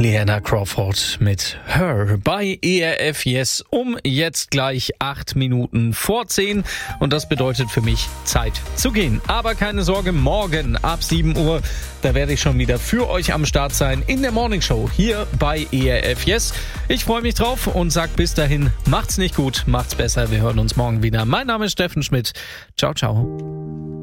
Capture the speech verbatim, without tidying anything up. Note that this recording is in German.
Leanna Crawford mit Her bei E R F Yes um jetzt gleich acht Minuten vor zehn. Und das bedeutet für mich Zeit zu gehen. Aber keine Sorge, morgen ab sieben Uhr, da werde ich schon wieder für euch am Start sein in der Morning Show hier bei E R F Yes. Ich freue mich drauf und sag bis dahin, macht's nicht gut, macht's besser. Wir hören uns morgen wieder. Mein Name ist Steffen Schmidt. Ciao, ciao.